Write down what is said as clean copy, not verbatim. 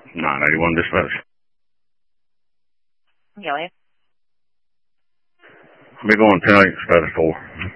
981 dispatch. Yellow. I'll be going 10-8, status 4.